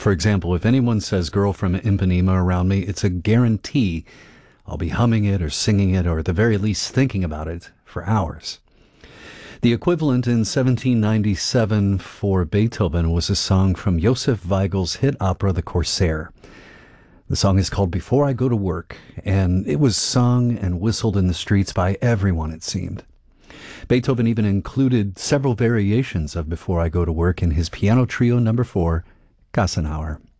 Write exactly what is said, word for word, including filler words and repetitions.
For example, if anyone says Girl from Ipanema around me, it's a guarantee I'll be humming it or singing it or at the very least thinking about it for hours. The equivalent in seventeen ninety-seven for Beethoven was a song from Joseph Weigel's hit opera The Corsair. The song is called Before I Go to Work, and it was sung and whistled in the streets by everyone, it seemed. Beethoven even included several variations of Before I Go to Work in his piano trio number four, Gassenhauer.